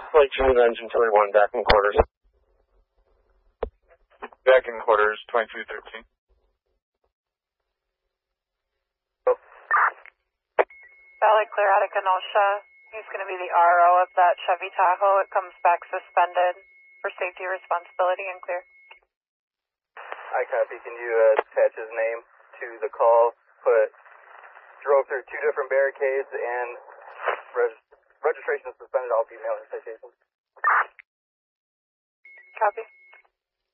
Flight 2 with engine 21, back in quarters. Back in quarters, 2213. Valley Clear out of Kenosha. He's going to be the RO of that Chevy Tahoe. It comes back suspended for safety responsibility and clear. I copy. Can you attach his name to the call? Drove through 2 different barricades and registration suspended. All female citations. Copy.